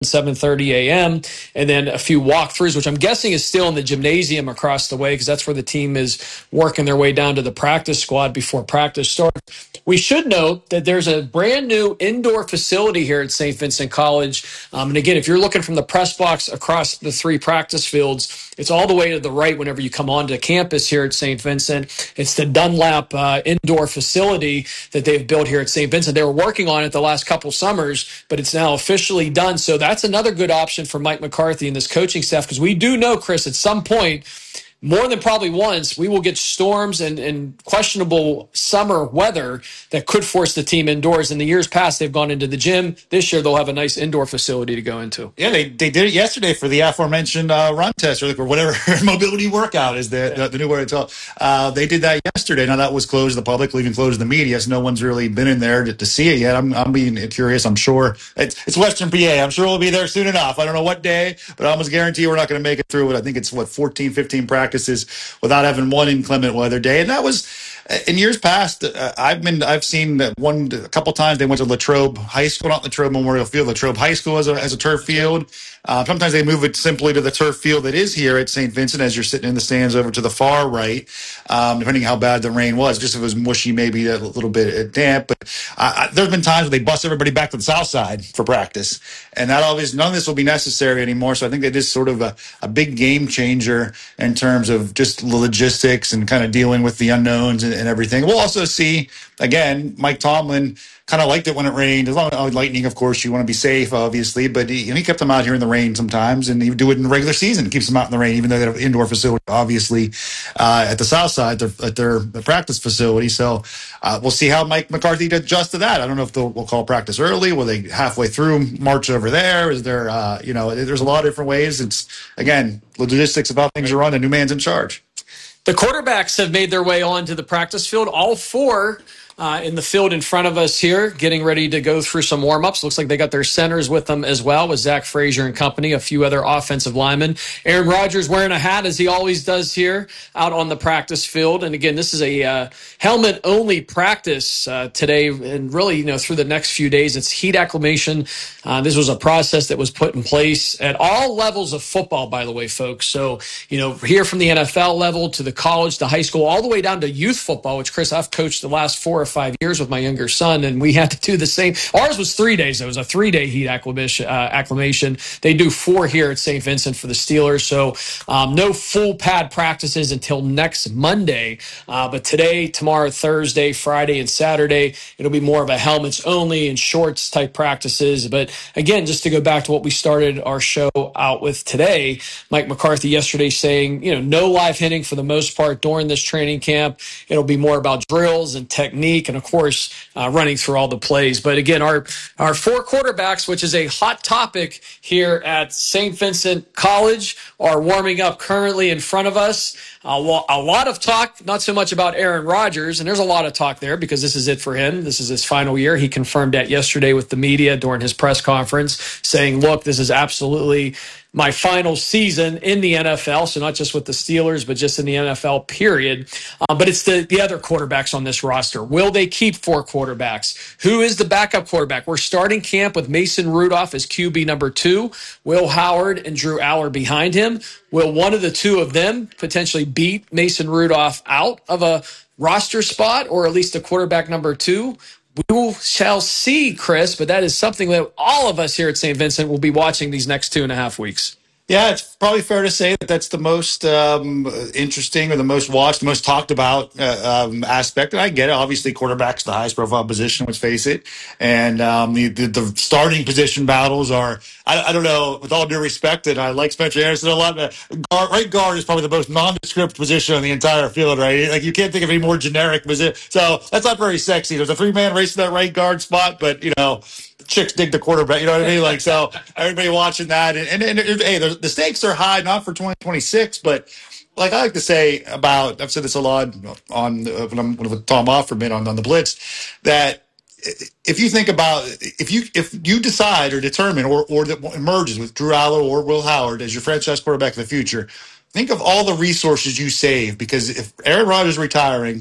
7:30 a.m., and then a few walkthroughs, which I'm guessing is still in the gymnasium across the way because that's where the team is working their way down to the practice squad before practice starts. We should note that there's a brand new indoor facility here at St. Vincent College. And again, if you're looking from the press box across the 3 practice fields, it's all the way to the right whenever you come onto campus here at St. Vincent. It's the Dunlap indoor facility that they've built here at St. Vincent. They were working on it the last couple summers, but it's now officially done. So that's another good option for Mike McCarthy and this coaching staff, because we do know, Chris, at some point, more than probably once, we will get storms and questionable summer weather that could force the team indoors. In the years past, they've gone into the gym. This year, they'll have a nice indoor facility to go into. Yeah, they did it yesterday for the aforementioned run test or whatever mobility workout is the new word it's called. They did that yesterday. Now, that was closed to the public, even closed to the media, so no one's really been in there to see it yet. I'm being curious. I'm sure it's Western PA. I'm sure we'll be there soon enough. I don't know what day, but I almost guarantee we're not going to make it through it. I think it's 14, 15 practices without having one inclement weather day. And that was in years past. I've seen a couple times they went to Latrobe High School, not Latrobe Memorial Field, Latrobe High School as a turf field. Sometimes they move it simply to the turf field that is here at St. Vincent as you're sitting in the stands over to the far right, depending how bad the rain was. Just if it was mushy, maybe a little bit damp. But there's been times where they bus everybody back to the south side for practice. And none of this will be necessary anymore. So I think that is sort of a big game changer in terms of just logistics and kind of dealing with the unknowns and everything. We'll also see, again, Mike Tomlin kind of liked it when it rained. As long as lightning, of course, you want to be safe, obviously. But he kept them out here in the rain sometimes, and he would do it in the regular season. Keeps them out in the rain, even though they have an indoor facility, obviously, at the south side, at their practice facility. So we'll see how Mike McCarthy adjusts to that. I don't know if we'll call practice early. Will they halfway through march over there? Is there, there's a lot of different ways. It's, again, logistics of how things are run. A new man's in charge. The quarterbacks have made their way onto the practice field. All 4 in the field in front of us here, getting ready to go through some warm-ups. Looks like they got their centers with them as well, with Zach Frazier and company, a few other offensive linemen. Aaron Rodgers wearing a hat, as he always does here, out on the practice field. And again, this is a helmet-only practice today, and really, through the next few days, it's heat acclimation. This was a process that was put in place at all levels of football, by the way, folks. So, here from the NFL level to the college, to high school, all the way down to youth football, which, Chris, I've coached the last 4 or 5 years with my younger son, and we had to do the same. Ours was 3 days. It was a 3-day heat acclimation. They do 4 here at St. Vincent for the Steelers. So no full pad practices until next Monday. But today, tomorrow, Thursday, Friday, and Saturday, it'll be more of a helmets only and shorts type practices. But again, just to go back to what we started our show out with today, Mike McCarthy yesterday saying, no live hitting for the most part during this training camp. It'll be more about drills and technique and, of course, running through all the plays. But again, our 4 quarterbacks, which is a hot topic here at St. Vincent College, are warming up currently in front of us. A lot of talk, not so much about Aaron Rodgers, and there's a lot of talk there because this is it for him. This is his final year. He confirmed that yesterday with the media during his press conference, saying, look, this is absolutely my final season in the NFL, so not just with the Steelers, but just in the NFL, period. But it's the other quarterbacks on this roster. Will they keep 4 quarterbacks? Who is the backup quarterback? We're starting camp with Mason Rudolph as QB number 2, Will Howard and Drew Aller behind him. Will one of the 2 of them potentially beat Mason Rudolph out of a roster spot, or at least a quarterback number 2? We shall see, Chris, but that is something that all of us here at St. Vincent will be watching these next 2.5 weeks. Yeah, it's probably fair to say that that's the most interesting or the most watched, the most talked about aspect. And I get it. Obviously, quarterback's the highest profile position, let's face it. And the starting position battles are, I don't know, with all due respect, and I like Spencer Anderson a lot. Right guard is probably the most nondescript position on the entire field, right? Like, you can't think of any more generic position. So that's not very sexy. There's a 3-man race to that right guard spot, but, chicks dig the quarterback, you know what I mean? Like, so everybody watching that, and hey, the stakes are high, not for 2026, but like I like to say about, I've said this a lot on when I'm with Tom Offerman on the Blitz, that if you think about, if you decide or determine or that emerges with Drew Aller or Will Howard as your franchise quarterback of the future, think of all the resources you save, because if Aaron Rodgers is retiring,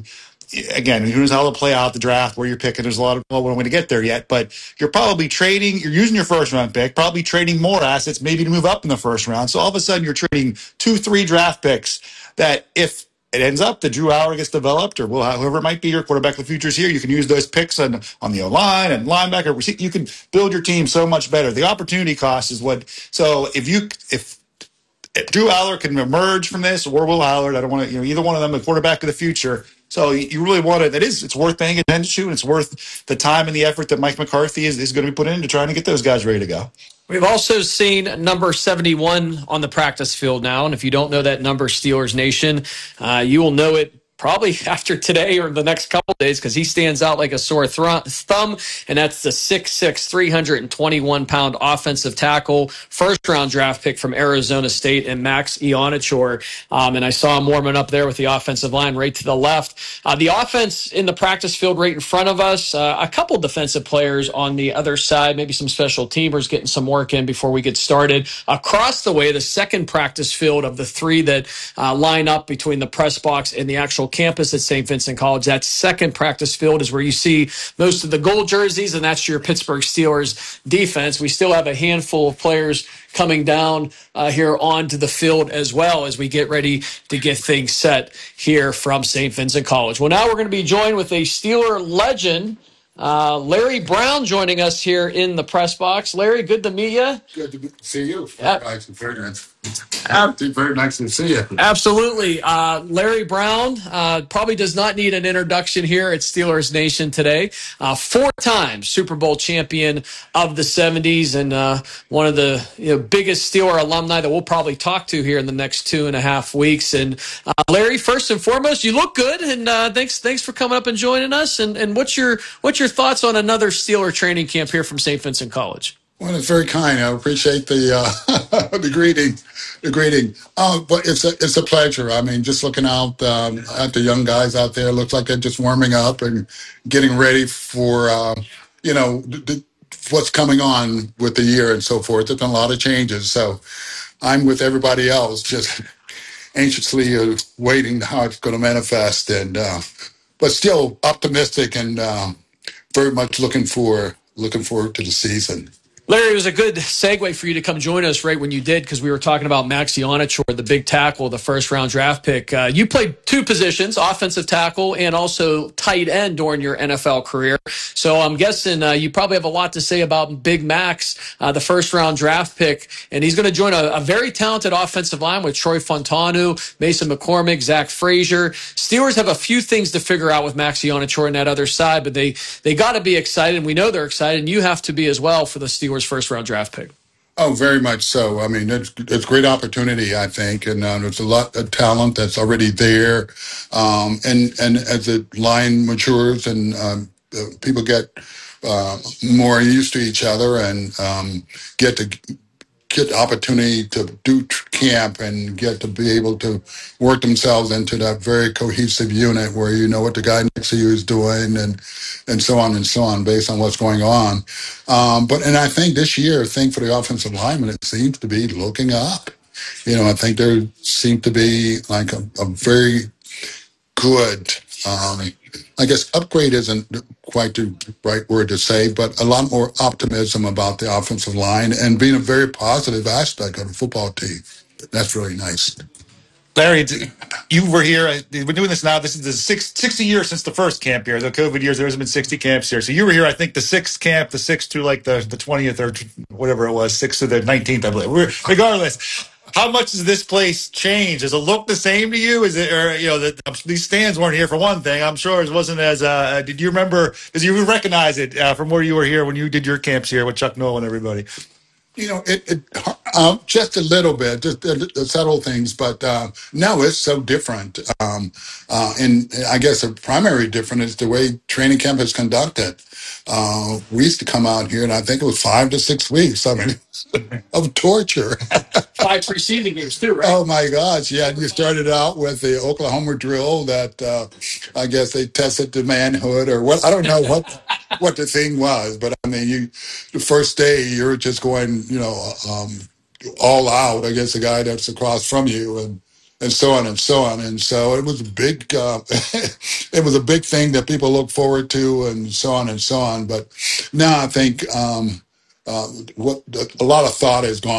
again, who knows how it'll play out the draft, where you're picking. There's a lot of, well, we're going to get there yet, but you're probably you're using your first round pick, probably trading more assets, maybe to move up in the first round. So all of a sudden you're trading 2-3 draft picks that if it ends up that Drew Howard gets developed, or whoever it might be, your quarterback of the future is here, you can use those picks on the O-line and linebacker. You can build your team so much better. The opportunity cost is what, so if Drew Aller can emerge from this, or Will Howard, I don't want to, either one of them, the quarterback of the future. So you really want to, it's worth paying attention to, and it's worth the time and the effort that Mike McCarthy is going to be put into trying to get those guys ready to go. We've also seen number 71 on the practice field now. And if you don't know that number, Steelers Nation, you will know it probably after today or the next couple of days, because he stands out like a sore thumb, and that's the 6'6", 321-pound offensive tackle, first-round draft pick from Arizona State, and Max Ionachor. And I saw him warming up there with the offensive line right to the left. The offense in the practice field right in front of us, a couple defensive players on the other side, maybe some special teamers getting some work in before we get started. Across the way, the second practice field of the three that line up between the press box and the actual campus at St. Vincent College, that second practice field is where you see most of the gold jerseys, and that's your Pittsburgh Steelers defense. We still have a handful of players coming down here onto the field as well as we get ready to get things set here from St. Vincent College. Well, now we're going to be joined with a Steeler legend, Larry Brown, joining us here in the press box. Larry, good to meet you. Good to see you. Very nice to see you. Absolutely. Larry Brown probably does not need an introduction here at Steelers Nation today. 4-time Super Bowl champion of the 70s, and one of the biggest Steeler alumni that we'll probably talk to here in the next 2.5 weeks. And Larry, first and foremost, you look good, and thanks for coming up and joining us. And what's your thoughts on another Steeler training camp here from St. Vincent College? Well, it's very kind. I appreciate the the greeting. But it's a pleasure. I mean, just looking out at the young guys out there, looks like they're just warming up and getting ready for what's coming on with the year and so forth. There's been a lot of changes, so I'm with everybody else, just anxiously waiting how it's going to manifest, and but still optimistic and very much looking forward to the season. Larry, it was a good segue for you to come join us right when you did, because we were talking about Max Ionachor, the big tackle, the first-round draft pick. You played two positions, offensive tackle and also tight end during your NFL career. So I'm guessing you probably have a lot to say about Big Max, the first-round draft pick. And he's going to join a very talented offensive line with Troy Fontanu, Mason McCormick, Zach Frazier. Steelers have a few things to figure out with Max Ionachor on that other side, but they got to be excited. We know they're excited, and you have to be as well for the Steelers' first-round draft pick. Oh, very much so. I mean, it's a great opportunity, I think, and there's a lot of talent that's already there. And as the line matures and people get more used to each other and get the opportunity to do camp and get to be able to work themselves into that very cohesive unit where you know what the guy next to you is doing and so on based on what's going on. And I think this year, for the offensive linemen, it seems to be looking up. I think there seems to be like a very good, I guess upgrade isn't quite the right word to say, but a lot more optimism about the offensive line and being a very positive aspect of the football team. That's really nice. Larry, you were here. We're doing this now. This is the 60 years since the first camp here. The COVID years, there hasn't been 60 camps here. So you were here, I think, the 6th camp, the 6th to like the 20th or whatever it was, 6th to the 19th, I believe. Regardless, how much does this place change? Does it look the same to you? Is it, or these stands weren't here for one thing. I'm sure it wasn't as. Did you remember? Did you recognize it from where you were here when you did your camps here with Chuck Noll and everybody? It just a little bit, just the subtle things, but no, it's so different. And I guess the primary difference is the way training camp is conducted. We used to come out here, and I think it was 5 to 6 weeks. I mean, of torture. 5 preceding games too, right? Oh my gosh, yeah. You started out with the Oklahoma drill that I guess they tested the manhood or what. I don't know what the thing was, but I mean, the first day you're just going, all out against the guy that's across from you, and so on and so on. And so it was a big, it was a big thing that people look forward to, and so on and so on. But now I think what a lot of thought has gone